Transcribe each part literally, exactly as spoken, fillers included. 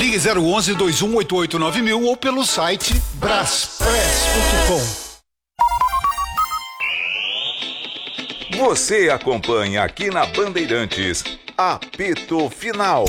Ligue zero onze, dois um oito oito nove mil ou pelo site braspress ponto com. Você acompanha aqui na Bandeirantes, Apito Final.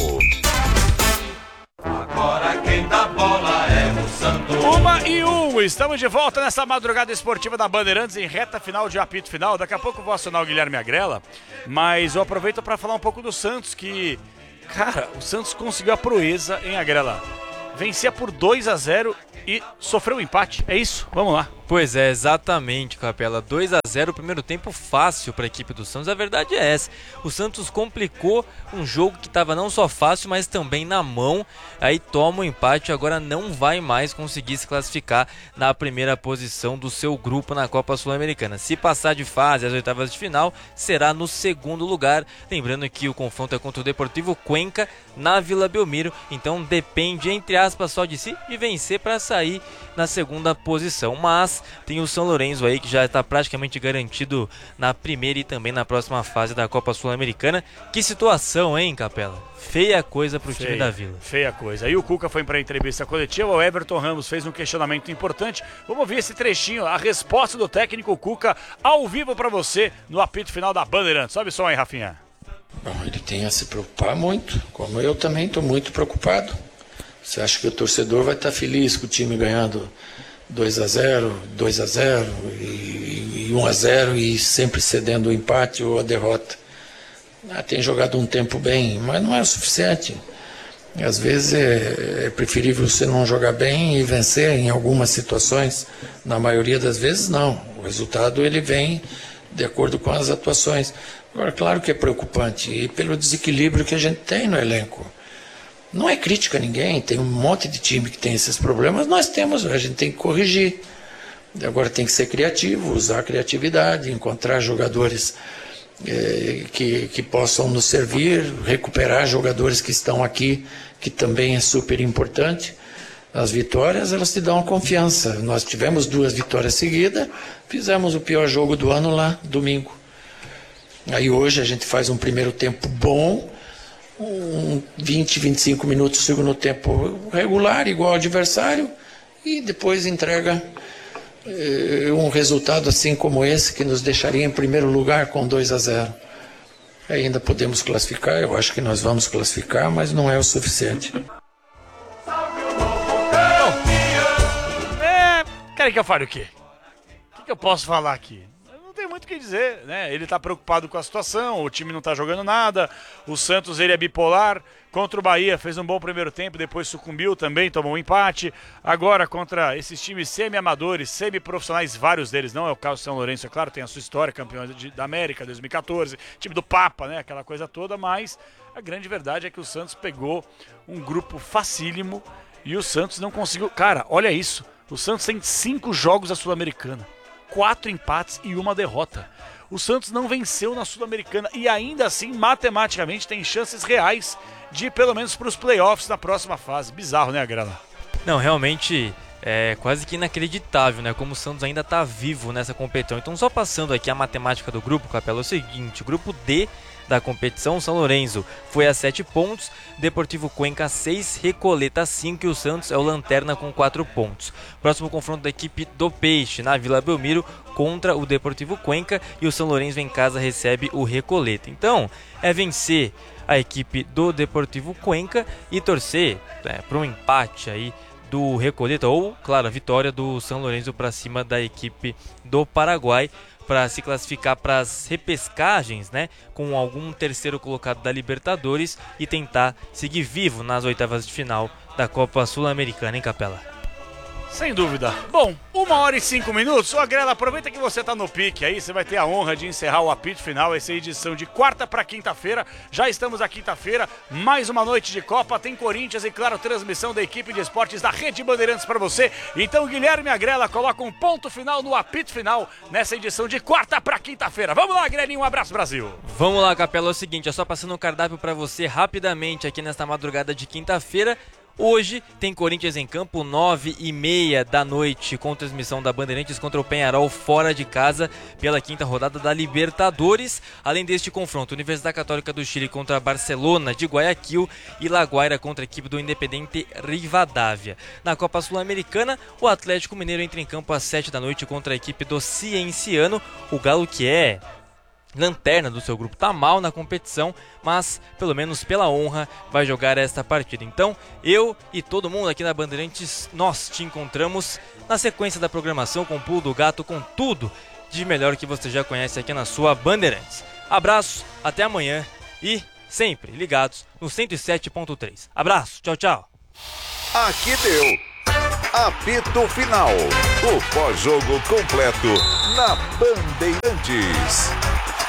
Agora quem dá bola é o Santos. Uma e um, estamos de volta nessa madrugada esportiva da Bandeirantes em reta final de apito final. Daqui a pouco eu vou acionar o Guilherme Agrela, mas eu aproveito para falar um pouco do Santos, que, cara, o Santos conseguiu a proeza em Agrela. Vencia por dois a zero e sofreu um empate, é isso? Vamos lá. Pois é, exatamente, Capela. dois a zero, primeiro tempo fácil para a equipe do Santos. A verdade é essa. O Santos complicou um jogo que estava não só fácil, mas também na mão. Aí toma o empate, agora não vai mais conseguir se classificar na primeira posição do seu grupo na Copa Sul-Americana. Se passar de fase às oitavas de final, será no segundo lugar. Lembrando que o confronto é contra o Deportivo Cuenca na Vila Belmiro. Então depende, entre aspas, só de si e vencer para sair na segunda posição. Mas tem o São Lourenço aí que já está praticamente garantido na primeira e também na próxima fase da Copa Sul-Americana. Que situação, hein, Capela? Feia coisa pro Feia, time da Vila. Feia coisa. Aí o Cuca foi para a entrevista coletiva, o Everton Ramos fez um questionamento importante. Vamos ouvir esse trechinho, a resposta do técnico Cuca ao vivo para você no apito final da Bandeirantes. Sobe o som aí, Rafinha. Bom, ele tem a se preocupar muito, como eu também estou muito preocupado. Você acha que o torcedor vai estar feliz com o time ganhando dois a zero, dois a zero e, e um a zero e sempre cedendo o empate ou a derrota? Ah, tem jogado um tempo bem, mas não é o suficiente. Às vezes é, é preferível você não jogar bem e vencer em algumas situações. Na maioria das vezes não. O resultado ele vem de acordo com as atuações. Agora, claro que é preocupante e pelo desequilíbrio que a gente tem no elenco. Não é crítica a ninguém, tem um monte de time que tem esses problemas, nós temos, a gente tem que corrigir. Agora tem que ser criativo, usar a criatividade, encontrar jogadores eh, que, que possam nos servir, recuperar jogadores que estão aqui, que também é super importante. As vitórias, elas te dão confiança. Nós tivemos duas vitórias seguidas, fizemos o pior jogo do ano lá, domingo. Aí hoje a gente faz um primeiro tempo bom, um vinte, vinte e cinco minutos do segundo tempo regular, igual ao adversário, e depois entrega eh, um resultado assim como esse, que nos deixaria em primeiro lugar com dois a zero. Ainda podemos classificar, eu acho que nós vamos classificar, mas não é o suficiente. É, querem que eu fale o quê? O que, que eu posso falar aqui? Não tem muito o que dizer, né? Ele tá preocupado com a situação, o time não tá jogando nada, o Santos ele é bipolar, contra o Bahia fez um bom primeiro tempo, depois sucumbiu também, tomou um empate, agora contra esses times semi-amadores, semi-profissionais, vários deles, não é o caso do São Lourenço, é claro, tem a sua história, campeão de, da América, dois mil e quatorze, time do Papa, né, aquela coisa toda, mas a grande verdade é que o Santos pegou um grupo facílimo e o Santos não conseguiu, cara, olha isso, o Santos tem cinco jogos da Sul-Americana, quatro empates e uma derrota. O Santos não venceu na Sul-Americana e ainda assim, matematicamente, tem chances reais de ir pelo menos para os playoffs na próxima fase. Bizarro, né, Agrela? Não, realmente é quase que inacreditável, né? Como o Santos ainda está vivo nessa competição. Então, só passando aqui a matemática do grupo, Capela, é o seguinte: o grupo D da competição, São Lourenço foi a sete pontos, Deportivo Cuenca seis, Recoleta cinco e o Santos é o lanterna com quatro pontos. Próximo confronto da equipe do Peixe na Vila Belmiro contra o Deportivo Cuenca e o São Lourenço em casa recebe o Recoleta. Então é vencer a equipe do Deportivo Cuenca e torcer né, para um empate aí do Recoleta ou, claro, a vitória do São Lourenço para cima da equipe do Paraguai, para se classificar para as repescagens, né, com algum terceiro colocado da Libertadores e tentar seguir vivo nas oitavas de final da Copa Sul-Americana, hein, Capela? Sem dúvida. Bom, uma hora e cinco minutos. Ô, Agrela, aproveita que você tá no pique aí, você vai ter a honra de encerrar o apito final, essa edição de quarta para quinta-feira. Já estamos à quinta-feira, mais uma noite de Copa, tem Corinthians e, claro, transmissão da equipe de esportes da Rede Bandeirantes para você. Então, Guilherme Agrela coloca um ponto final no apito final nessa edição de quarta para quinta-feira. Vamos lá, Agrelinho, um abraço, Brasil. Vamos lá, Capela, é o seguinte, é só passando um cardápio para você rapidamente aqui nesta madrugada de quinta-feira. Hoje tem Corinthians em campo, nove e meia da noite, com transmissão da Bandeirantes contra o Peñarol fora de casa pela quinta rodada da Libertadores. Além deste confronto, Universidade Católica do Chile contra a Barcelona de Guayaquil e La Guaira contra a equipe do Independiente Rivadavia. Na Copa Sul-Americana, o Atlético Mineiro entra em campo às sete da noite contra a equipe do Cienciano. O Galo, que é lanterna do seu grupo, tá mal na competição, mas pelo menos pela honra vai jogar esta partida. Então eu e todo mundo aqui na Bandeirantes, nós te encontramos na sequência da programação com o Pulo do Gato, com tudo de melhor que você já conhece aqui na sua Bandeirantes. Abraço, até amanhã e sempre ligados no cento e sete ponto três. Abraço, tchau, tchau. Aqui deu apito final, o pós-jogo completo na Bandeirantes.